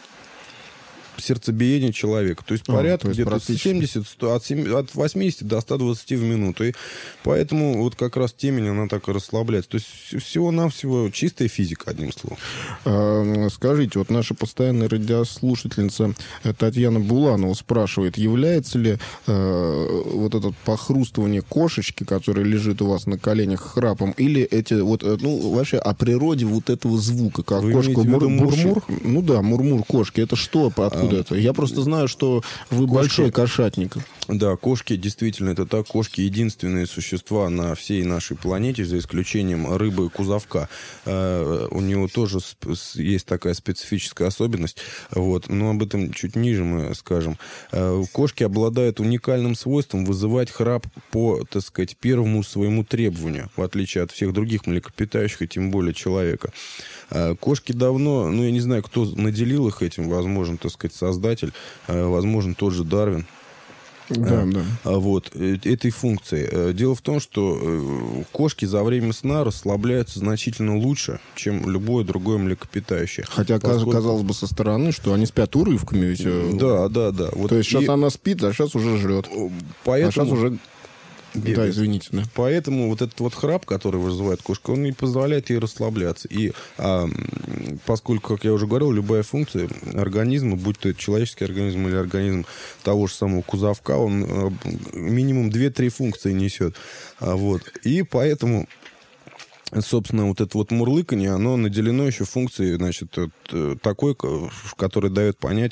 сердцебиения человека. То есть а, порядка где-то семьдесят, сто, от, от восьмидесяти до ста двадцати в минуту. И поэтому вот как раз Темень, она так и расслабляется. То есть всего-навсего чистая физика, одним словом. А, скажите, вот наша постоянная радиослушательница Татьяна Буланова спрашивает, является ли э, вот это похрустывание кошечки, которая лежит у вас на коленях, храпом, или эти вот, ну, вообще о природе вот этого звука, как вы кошка мур, мурмур? Ну да, мурмур кошки. Это что, откуда а, это? Я просто знаю, что вы кошки, большой кошатник. Да, кошки, действительно, это так. Кошки единственные существа на всей нашей планете, за исключением рыбы-кузовка. Uh, у него тоже есть такая специфическая особенность. Вот. Но об этом чуть ниже мы скажем. Uh, кошки обладают уникальным свойством вызывать храп по, так сказать, первому своему требованию, в отличие от всех других млекопитающих, и тем более человека. Uh, кошки давно, ну, я не знаю, кто наделил их этим, возможно, так сказать, создатель, uh, возможно, тот же Дарвин. Да, да. Вот, этой функции. Дело в том, что кошки за время сна расслабляются значительно лучше, чем любое другое млекопитающее. Хотя, поскольку... казалось бы, со стороны, что они спят урывками. Ведь... Да, да, да. Вот. То есть сейчас и... она спит, а сейчас уже жрет. Поэтому... А сейчас уже... Да, извините. Да. Поэтому вот этот вот храп, который вызывает кошка, он не позволяет ей расслабляться. И а, поскольку, как я уже говорил, любая функция организма, будь то человеческий организм или организм того же самого кузовка, он а, минимум две-три функции несет. А, вот. И поэтому... Собственно, вот это вот мурлыканье, оно наделено еще функцией, значит, такой, которая дает понять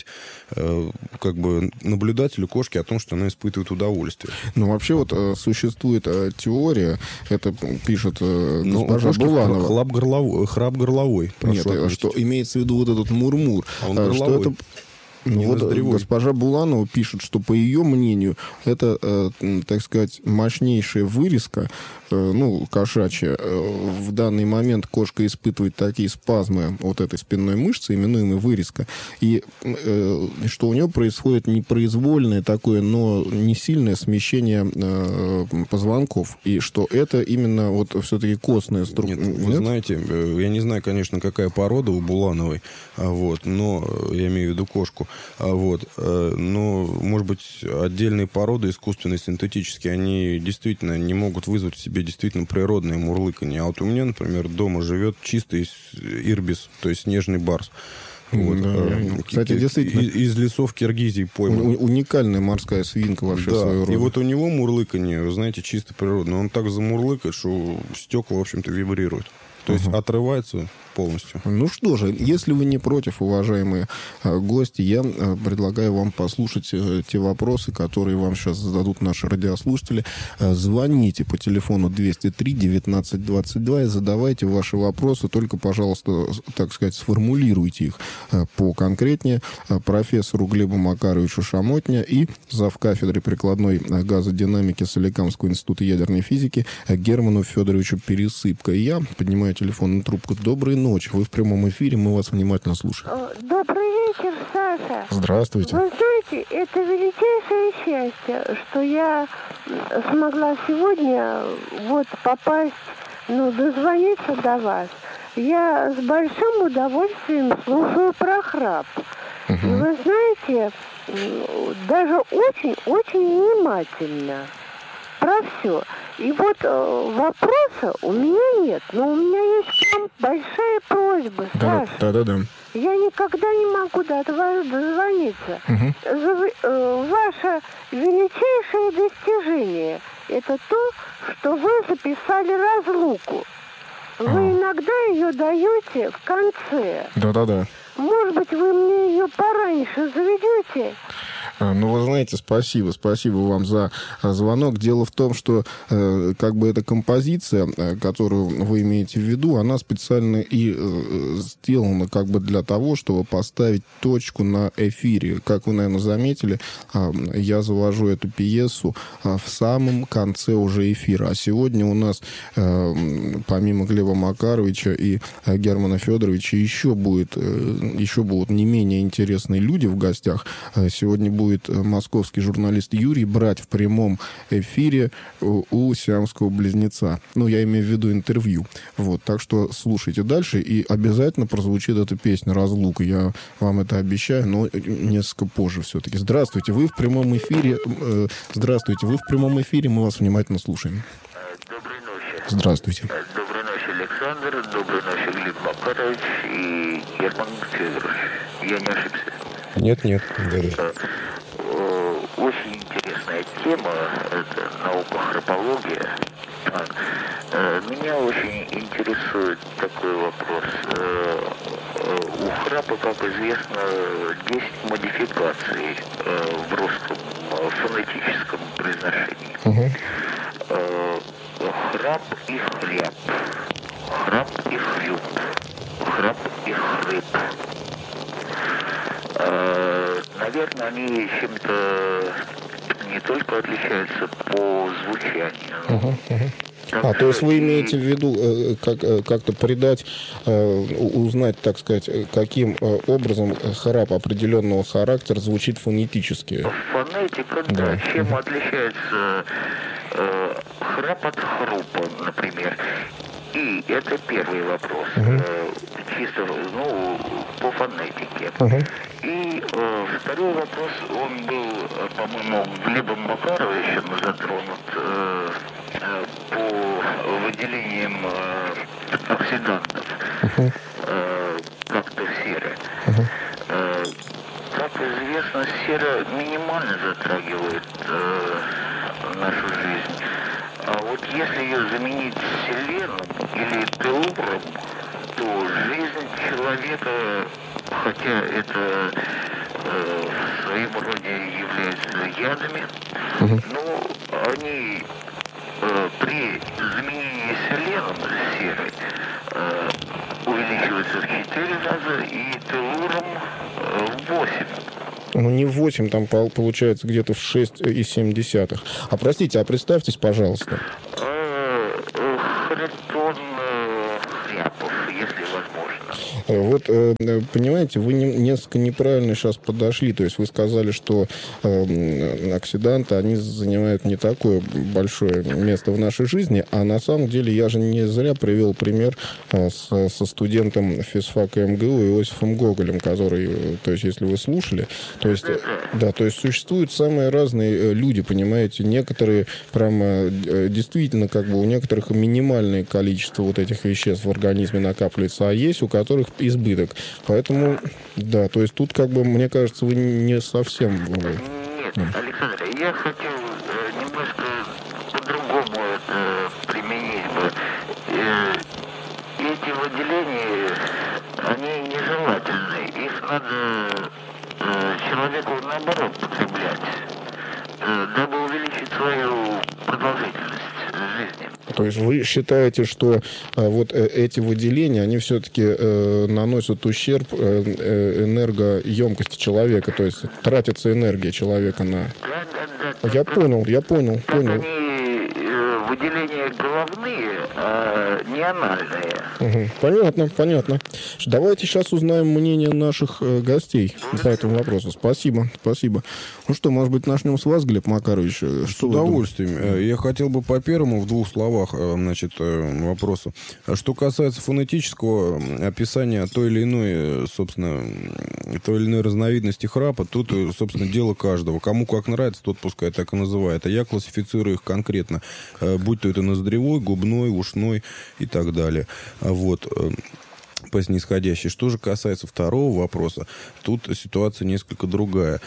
как бы наблюдателю кошки о том, что она испытывает удовольствие. Ну, вообще вот существует теория, это пишет госпожа Буланова. Храп горловой. Храп горловой. Нет, отметить. Что имеется в виду вот этот мурмур. А он горловой. Что это... Ну, вот госпожа Буланова пишет, что, по ее мнению, это, э, так сказать, мощнейшая вырезка, э, ну, кошачья. Э, в данный момент кошка испытывает такие спазмы вот этой спинной мышцы, именуемой вырезка, и э, что у нее происходит непроизвольное такое, но не сильное смещение э, позвонков, и что это именно вот все-таки костная структура. Нет, вы Нет? знаете, я не знаю, конечно, какая порода у Булановой, вот, но я имею в виду кошку. Вот. Но, может быть, отдельные породы, искусственные, синтетические, они действительно не могут вызвать в себе действительно природное мурлыканье. А вот у меня, например, дома живет чистый ирбис, то есть снежный барс. Вот. Да. Кстати, действительно. Из, из лесов Киргизии пойман. У, уникальная морская свинка вообще да. своего рода. И вот у него мурлыканье, вы знаете, чисто природное. Он так замурлыкает, что стекла, в общем-то, вибрируют. То есть uh-huh. отрывается полностью. Ну что же, если вы не против, уважаемые э, гости, я э, предлагаю вам послушать э, те вопросы, которые вам сейчас зададут наши радиослушатели. Э, звоните по телефону двести три девятнадцать двадцать два и задавайте ваши вопросы. Только, пожалуйста, так сказать, сформулируйте их э, поконкретнее. Э, профессору Глебу Макаровичу Шамотня и завкафедрой прикладной газодинамики Соликамского института ядерной физики Герману Федоровичу Пересыпко. И я поднимаю телефонную трубку. Доброй ночи. Вы в прямом эфире, мы вас внимательно слушаем. Добрый вечер, Саша. Здравствуйте. Вы знаете, это величайшее счастье, что я смогла сегодня вот попасть, ну, дозвониться до вас. Я с большим удовольствием слушаю про храп. Угу. И вы знаете, даже очень-очень внимательно про все. И вот э, вопроса у меня нет, но у меня есть к вам большая просьба, Саша. Да, да, да. Я никогда не могу до вас дозвониться. Угу. За, э, ваше величайшее достижение – это то, что вы записали разлуку. Вы а. иногда ее даете в конце. Да, да, да. Может быть, вы мне ее пораньше заведете? Ну, вы знаете, спасибо, спасибо вам за звонок. Дело в том, что э, как бы эта композиция, э, которую вы имеете в виду, она специально и э, сделана как бы для того, чтобы поставить точку на эфире. Как вы, наверное, заметили, э, я завожу эту пьесу э, в самом конце уже эфира. А сегодня у нас, э, помимо Глеба Макаровича и э, Германа Федоровича, еще, будет, э, еще будут не менее интересные люди в гостях. Э, сегодня будет будет московский журналист Юрий брать в прямом эфире у, у сиамского близнеца. Ну, я имею в виду интервью. Вот, так что слушайте дальше, и обязательно прозвучит эта песня «Разлука». Я вам это обещаю, но несколько позже все-таки. Здравствуйте, вы в прямом эфире. Э, здравствуйте, вы в прямом эфире, мы вас внимательно слушаем. Доброй ночи. Здравствуйте. Доброй ночи, Александр. Доброй ночи, Глеб Макарович и Герман Федорович. Я не ошибся? Нет, нет. Очень интересная тема, это наука храпология. Меня очень интересует такой вопрос. У храпа, как известно, десять модификаций в русском фонетическом произношении. Угу. Храп и хряп, храп и хрюп, храп и хрып. Наверное, они чем-то не только отличаются по звучанию, uh-huh, uh-huh. А, то есть вы имеете в виду как, как-то придать, узнать, так сказать, каким образом храп определенного характера звучит фонетически? Фонетика, да. да. Чем угу. отличается э, храп от хрупа, например? И это первый вопрос, угу. э, чисто, ну, по фонетике. Угу. И э, второй вопрос, он был, по-моему, Глебом Макаровичем затронут э, э, по выделениям э, оксидантов, uh-huh. э, как-то в сере. Uh-huh. Э, как известно, сера минимально затрагивает э, нашу жизнь. А вот если ее заменить селеном или телуром, то жизнь человека, хотя это э, в своем роде является ядами, uh-huh. но они э, при заменении селеном серой э, увеличиваются в четыре раза и телуром э, в восемь. Ну, не в восемь, там получается где-то в шесть и семь десятых. А простите, а представьтесь, пожалуйста. Харитон Хряпов, если возможно. Вот, понимаете, вы несколько неправильно сейчас подошли. То есть вы сказали, что э, оксиданты, они занимают не такое большое место в нашей жизни, а на самом деле я же не зря привел пример э, с, со студентом физфака эм гэ у Иосифом Гоголем, который, то есть если вы слушали, то есть, да, то есть существуют самые разные люди, понимаете, некоторые прямо действительно как бы у некоторых минимальное количество вот этих веществ в организме накапливается, а есть у которых избыток. Поэтому, да, то есть тут, как бы, мне кажется, вы не совсем... Нет, Александр, я хотел э, немножко по-другому это применить бы. Э, эти выделения, они нежелательны. Их надо э, человеку, наоборот, потреблять, э, дабы увеличить свою продолжительность жизни. То есть вы считаете, что а, вот э, эти выделения, они все-таки э, наносят ущерб э, э, энергоемкости человека, то есть тратится энергия человека на... Да, да, да. Я понял, я понял, так понял. Они э, выделения головные, а не анальные. Угу. Понятно, понятно. Давайте сейчас узнаем мнение наших э, гостей по этому вопросу. Спасибо, спасибо. Ну что, может быть, начнем с вас, Глеб Макарович? С удовольствием. Я хотел бы по первому в двух словах, значит, вопросу. Что касается фонетического описания той или иной, собственно, той или иной разновидности храпа, тут, собственно, дело каждого. Кому как нравится, тот пускай так и называет. А я классифицирую их конкретно, будь то это ноздревой, губной, ушной и так далее. Вот. По снисходящей. Что же касается второго вопроса, тут ситуация несколько другая.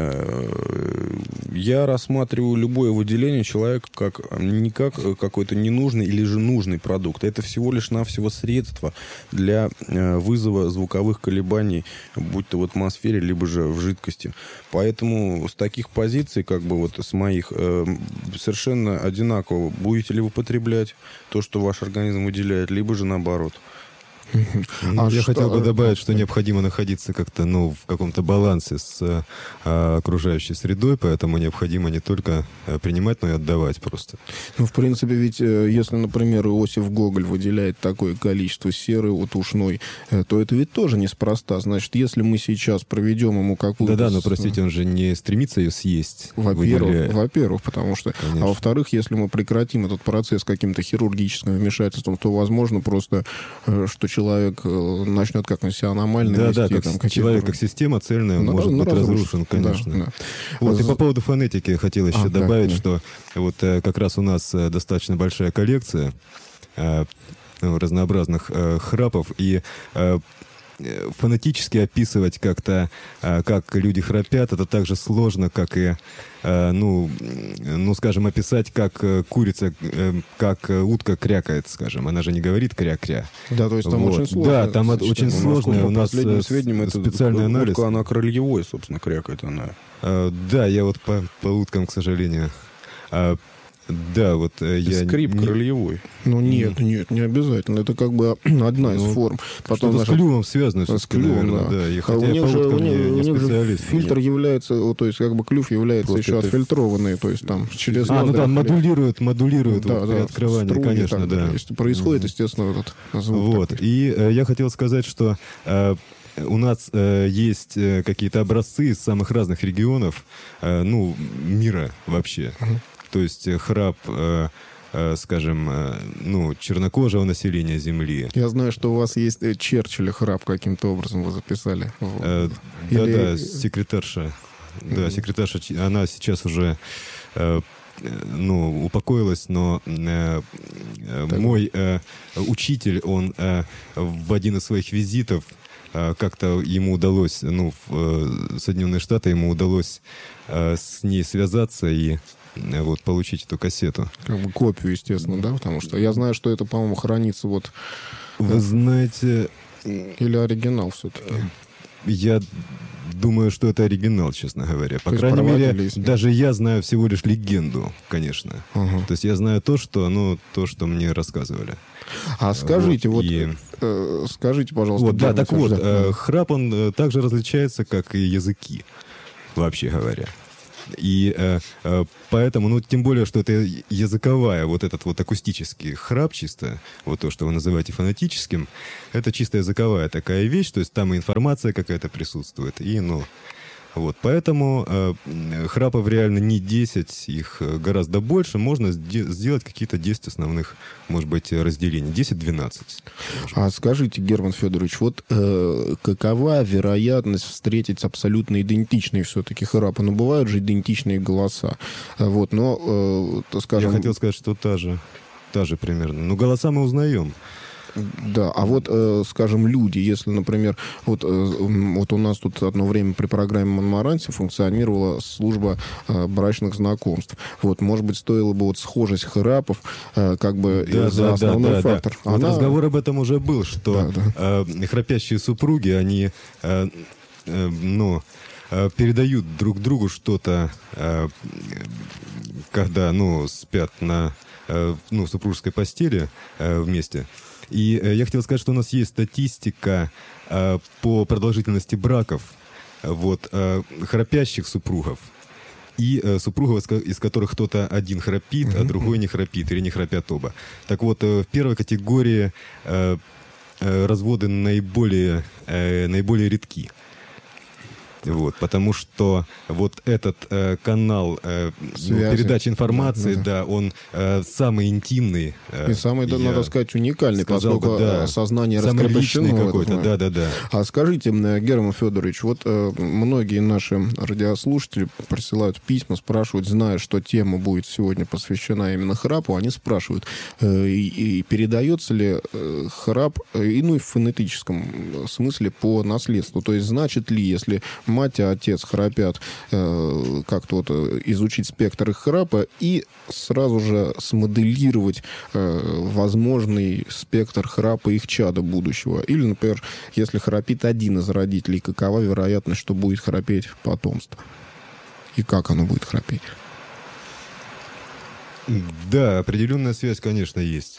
Я рассматриваю любое выделение человека как не как какой-то ненужный или же нужный продукт. Это всего лишь навсего средство для вызова звуковых колебаний, будь то в атмосфере, либо же в жидкости. Поэтому с таких позиций, как бы вот с моих, совершенно одинаково будете ли вы потреблять то, что ваш организм выделяет, либо же наоборот. А Я что? хотел бы добавить, что необходимо находиться как-то, ну, в каком-то балансе с а, окружающей средой, поэтому необходимо не только принимать, но и отдавать просто. Ну, в принципе, ведь если, например, Иосиф Гоголь выделяет такое количество серы вот ушной, то это ведь тоже неспроста. Значит, если мы сейчас проведем ему какую-то... Да-да, но, простите, он же не стремится ее съесть, Во-первых, во-первых, потому что... Конечно. А во-вторых, если мы прекратим этот процесс каким-то хирургическим вмешательством, то, возможно, просто, что человек начнет как-то себя аномально да, вести. Да, как там, человек как система цельная, он ну, может ну, быть разрушен, разрушен конечно. Да, да. Вот, и по поводу фонетики хотел еще а, добавить, да, что да. вот как раз у нас достаточно большая коллекция разнообразных храпов, и фонетически описывать как-то, как люди храпят, это так же сложно, как и, ну, ну, скажем, описать, как курица, как утка крякает, скажем. Она же не говорит кря-кря. Да, то есть там вот. очень сложно. Да, там от, очень сложно. У нас сведениям специальный это анализ. Утка, она крыльевой, собственно, крякает она. Да, я вот по, по уткам, к сожалению. Да, вот э, я... Скрип не... крыльевой. Ну нет, нет, не обязательно. Это как бы одна из ну, форм. Потом что-то наша... с клювом связано. С клювом, наверное, да. да. И хотя у них же, у них, не, не у специалист. Фильтр нет. является, то есть как бы клюв является Просто еще это... отфильтрованный, то есть там через... А, ну да, модулирует, модулирует да, вот, да, при открывании, струи, конечно, так, да. Если происходит, mm-hmm. естественно, этот звук. Вот, такой. и э, я хотел сказать, что... Э, У нас э, есть э, какие-то образцы из самых разных регионов, э, ну, мира вообще. Uh-huh. То есть э, храп, э, э, скажем, э, ну, чернокожего населения Земли. Я знаю, что у вас есть Черчилля храп каким-то образом вы записали. Э, Или... Да-да, секретарша. Uh-huh. Да, секретарша, она сейчас уже... Э, ну, упокоилась, но э, э, мой э, учитель, он э, в один из своих визитов как-то ему удалось, ну, в Соединенные Штаты ему удалось э, с ней связаться и э, вот получить эту кассету. Как бы копию, естественно, да? Потому что я знаю, что это, по-моему, хранится вот... Вы знаете... Или оригинал все-таки? Я думаю, что это оригинал, честно говоря. По крайней мере, даже я знаю всего лишь легенду, конечно. Uh-huh. То есть я знаю то, что, ну, то, что мне рассказывали. А скажите, вот, и... вот э, скажите, пожалуйста. Вот, да, так вот, э, храп, он э, также различается, как и языки, вообще говоря. И э, э, поэтому, ну, тем более, что это языковая, вот этот вот акустический храп чисто, вот то, что вы называете фонетическим, это чисто языковая такая вещь, то есть там и информация какая-то присутствует, и, ну, вот, поэтому э, храпов реально не десять, их гораздо больше, можно сде- сделать какие-то десять основных, может быть, разделений, десять-двенадцать. А скажите, Герман Федорович, вот э, какова вероятность встретить абсолютно идентичные все-таки храпы? Ну, бывают же идентичные голоса, вот, но, э, скажем... Я хотел сказать, что та же, та же примерно, но голоса мы узнаем. Да, а вот, э, скажем, люди, если, например, вот, э, вот у нас тут одно время при программе «Монмаранси» функционировала служба э, брачных знакомств. Вот, может быть, стоило бы вот схожесть храпов э, как бы да, за да, основной да, фактор. Да. Она... Вот разговор об этом уже был, что да, да. Э, храпящие супруги, они, э, э, ну, э, передают друг другу что-то, э, когда, ну, спят на, э, ну, в супружеской постели э, вместе. И э, я хотел сказать, что у нас есть статистика э, по продолжительности браков вот, э, храпящих супругов и э, супругов, из которых кто-то один храпит, mm-hmm. а другой не храпит, или не храпят оба. Так вот, э, в первой категории э, э, разводы наиболее, э, наиболее редки. Вот, потому что вот этот э, канал э, ну, передачи информации, да, да. да он э, самый интимный. Э, и самый, да, надо сказать, уникальный, сказал, поскольку да, сознание раскрепощено. какой-то, да-да-да. А скажите, Герман Федорович, вот э, многие наши радиослушатели присылают письма, спрашивают, зная, что тема будет сегодня посвящена именно храпу, они спрашивают, э, и, и передается ли э, храп, э, и, ну и в фонетическом смысле по наследству. То есть значит ли, если мать и отец храпят, э, как-то вот изучить спектр их храпа и сразу же смоделировать э, возможный спектр храпа их чада будущего. Или, например, если храпит один из родителей, какова вероятность, что будет храпеть потомство? И как оно будет храпеть? Да, определенная связь, конечно, есть.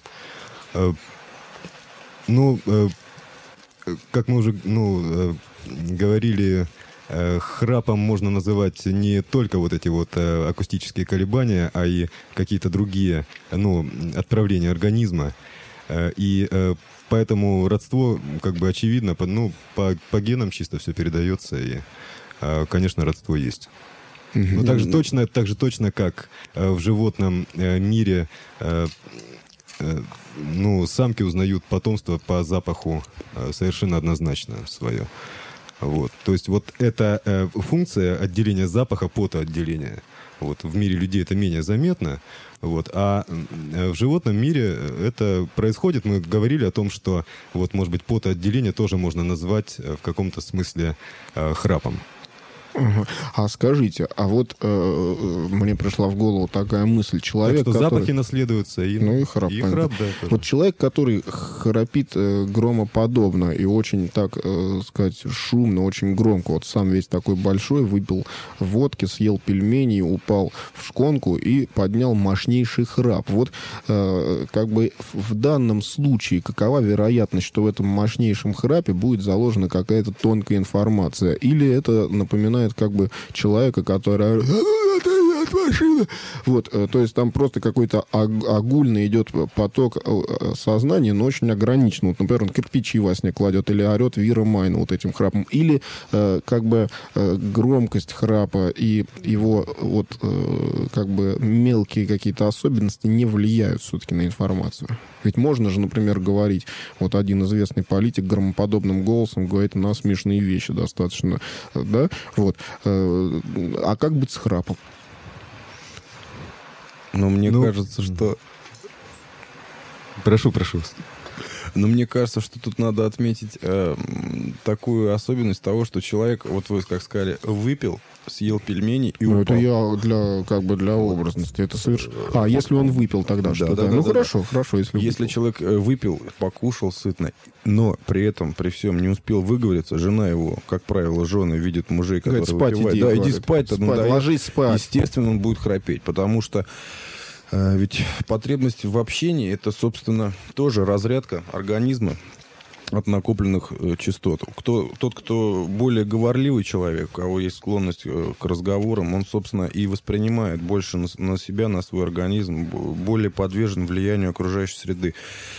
Ну, как мы уже, ну, говорили, храпом можно называть не только вот эти вот акустические колебания, а и какие-то другие, ну, отправления организма. И поэтому родство, как бы, очевидно, ну, по, по генам чисто все передается, и, конечно, родство есть. Но так же точно, так же точно, как в животном мире, ну, самки узнают потомство по запаху совершенно однозначно свое. Вот. То есть вот эта э, функция отделения запаха, потоотделения, вот, в мире людей это менее заметно, вот, а э, в животном мире это происходит. Мы говорили о том, что вот, может быть, потоотделение тоже можно назвать э, в каком-то смысле э, храпом. Угу. А скажите, а вот э, мне пришла в голову такая мысль. Человек, так что который... запахи наследуются, и, ну, и храп. И храп, да, тоже. Вот человек, который храпит э, громоподобно и очень, так э, сказать, шумно, очень громко, вот сам весь такой большой, выпил водки, съел пельмени, упал в шконку и поднял мощнейший храп. Вот э, как бы в данном случае какова вероятность, что в этом мощнейшем храпе будет заложена какая-то тонкая информация? Или это напоминает как бы человека, который... Вот, то есть там просто какой-то огульный идет поток сознания, но очень ограничен. Вот, например, он кирпичи во сне кладет или орет Вира Майна вот этим храпом. Или как бы громкость храпа и его вот как бы мелкие какие-то особенности не влияют все-таки на информацию. Ведь можно же, например, говорить, вот один известный политик громоподобным голосом говорит на смешные вещи достаточно, да, вот. А как быть с храпом? Но мне ну, кажется, что... Прошу, прошу. Но мне кажется, что тут надо отметить э, такую особенность того, что человек, вот вы как сказали, выпил, съел пельмени и ну, упал. это я для, как бы для образности. Это соверш... А, если он выпил тогда да, что-то. Да, да, ну, да, хорошо, да. хорошо, если Если выпил. человек выпил, покушал сытно, но при этом, при всем не успел выговориться, жена его, как правило, жены видят мужей, которые спать выпивают. иди, да, говорит. иди спать, спать надоел. ложись спать. Естественно, он будет храпеть, потому что э, ведь потребность в общении — это, собственно, тоже разрядка организма от накопленных э, частот. Кто, тот, кто более говорливый человек, у кого есть склонность э, к разговорам, он, собственно, и воспринимает больше на, на себя, на свой организм, более подвержен влиянию окружающей среды.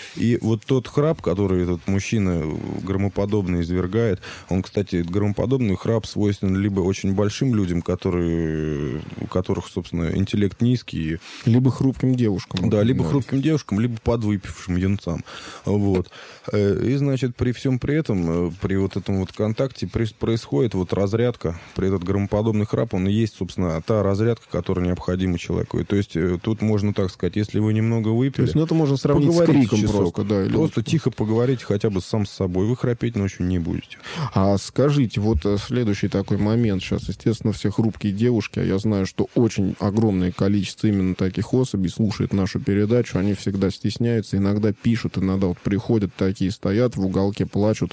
И вот тот храп, который этот мужчина громоподобно извергает, он, кстати, громоподобный храп свойственен либо очень большим людям, которые, у которых, собственно, интеллект низкий. Либо хрупким девушкам. Да, либо да. хрупким девушкам, либо подвыпившим юнцам. Вот. И, значит, при всем при этом, при вот этом вот контакте происходит вот разрядка. При этот громоподобный храп, он и есть, собственно, та разрядка, которая необходима человеку. И, то есть тут можно так сказать, если вы немного выпили... То есть, ну, это можно сравнить с криком часок, просто. Да, или... Просто тихо поговорите хотя бы сам с собой. Вы храпеть ночью не будете. А скажите, вот следующий такой момент. Сейчас, естественно, все хрупкие девушки, а я знаю, что очень огромное количество именно таких особей слушает нашу передачу. Они всегда стесняются, иногда пишут, иногда вот приходят такие, стоят в уголке, плачут.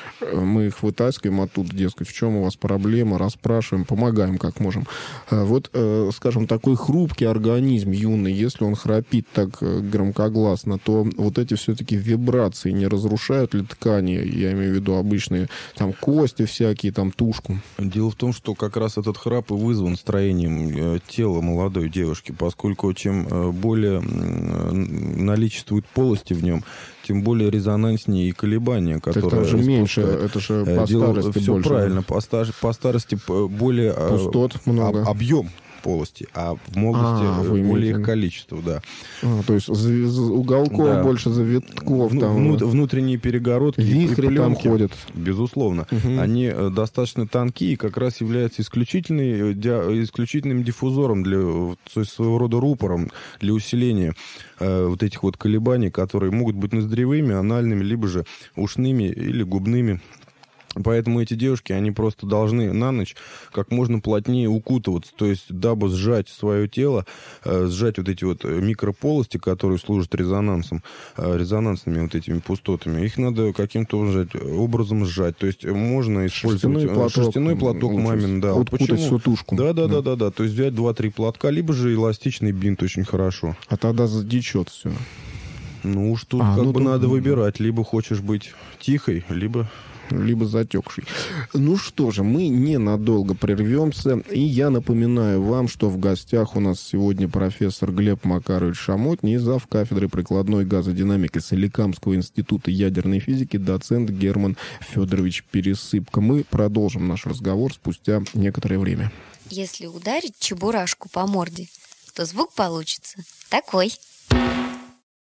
Мы их вытаскиваем оттуда, дескать, в чем у вас проблема, расспрашиваем, помогаем как можем. Вот, скажем, такой хрупкий организм юный, если он храпит так громкогласно, то вот эти все-таки вибрации не разрушают ли ткани? Я имею в виду обычные там кости всякие, там тушку. Дело в том, что как раз этот храп и вызван строением тела молодой девушки, поскольку чем более наличествует полости в нем, тем более резонанснее и колебания, которые... Это же меньше, это же по Дело, старости все больше. правильно, по, стар, по старости более... Пустот много. Об, объем полости, а в молодости а, более их количество, да. А, то есть уголков да. больше, завитков. Вну, там, внут, внутренние перегородки вихри и пленки, там ходят. Безусловно. Угу. Они достаточно тонкие и как раз являются исключительной, исключительным диффузором, для, то есть своего рода рупором для усиления э, вот этих вот колебаний, которые могут быть ноздревыми, анальными, либо же ушными или губными. Поэтому эти девушки, они просто должны на ночь как можно плотнее укутываться, то есть дабы сжать свое тело, э, сжать вот эти вот микрополости, которые служат резонансом, э, резонансными вот этими пустотами. Их надо каким-то образом сжать. То есть можно использовать шерстяной платок, шерстяной платок мамин, да. Вот почему? Всю тушку. Да, да, да, да, да. То есть взять два-три платка, либо же эластичный бинт очень хорошо. А тогда затечет все. Ну уж тут а, как ну, бы тут... надо выбирать. Либо хочешь быть тихой, либо... либо затекший. Ну что же, мы ненадолго прервемся. И я напоминаю вам, что в гостях у нас сегодня профессор Глеб Макарович Шамотний, зав. Кафедры прикладной газодинамики Соликамского института ядерной физики, доцент Герман Федорович Пересыпка. Мы продолжим наш разговор спустя некоторое время. Если ударить чебурашку по морде, то звук получится такой.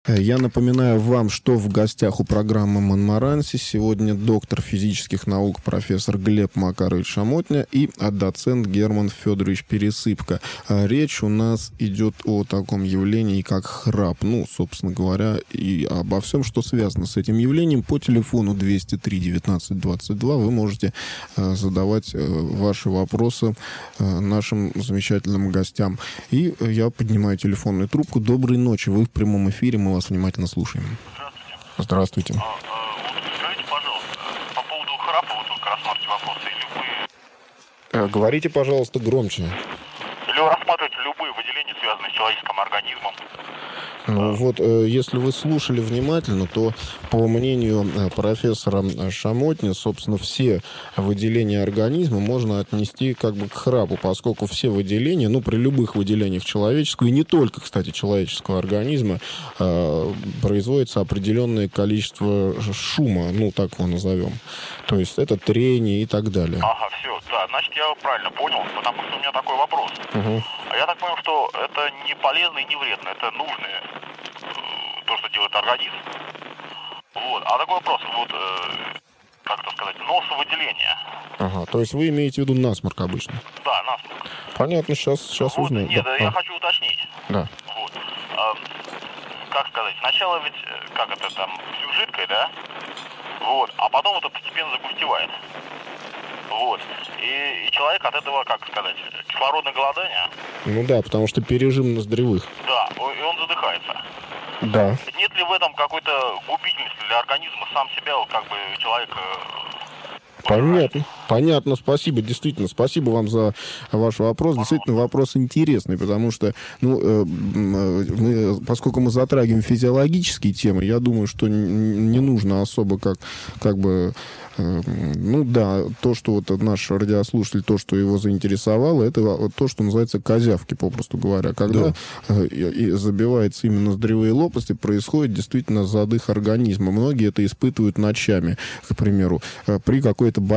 Я напоминаю вам, что в гостях у программы «Монмаранси» сегодня доктор физических наук профессор Глеб Макарович Шамотня и доцент Герман Федорович Пересыпко. Речь у нас идет о таком явлении, как храп. Ну, собственно говоря, и обо всем, что связано с этим явлением. По телефону двести три девятнадцать двадцать два вы можете задавать ваши вопросы нашим замечательным гостям. И я поднимаю телефонную трубку. Доброй ночи, вы в прямом эфире, мы вас внимательно слушаем. Здравствуйте. Здравствуйте. А, а, вот скажите, пожалуйста, по поводу храпа, вы только рассматриваете вопросы, или вы... Говорите, пожалуйста, громче. Или вы рассматриваете любые выделения, связанные с человеческим организмом? Ну вот, если вы слушали внимательно, то, по мнению профессора Шамотни, собственно, все выделения организма можно отнести как бы к храпу, поскольку все выделения, ну, при любых выделениях человеческого, и не только, кстати, человеческого организма, производится определенное количество шума, ну, так его назовем. То есть это трение и так далее. Ага, все, да, значит, я правильно понял, потому что у меня такой вопрос. Угу. А я так понял, что это не полезно и не вредно, это нужное, то, что делает организм. Вот, а такой вопрос, вот, э, как это сказать, носовыделение. Ага, то есть вы имеете в виду насморк обычно? Да, насморк. Понятно, сейчас, сейчас вот, узнаем. Нет, да. я а. хочу уточнить. Да. Вот. А, как сказать, сначала ведь, как это там, всю жидкое, да? Вот, а потом это постепенно загустевает. Вот. И, и человек от этого, как сказать, кислородное голодание. Ну да, потому что пережим ноздревых. Да, и он задыхается. Да. Нет ли в этом какой-то губительности для организма, сам себя, как бы, человек... Понятно, понятно, спасибо, действительно, спасибо вам за ваш вопрос, действительно вопрос интересный, потому что, ну, э, мы, поскольку мы затрагиваем физиологические темы, я думаю, что не нужно особо как, как бы, э, ну да, то, что вот наш радиослушатель, то, что его заинтересовало, это вот то, что называется козявки, попросту говоря, когда да. и забивается именно ноздревые лопасти, происходит действительно задых организма, многие это испытывают ночами, к примеру, при какой-то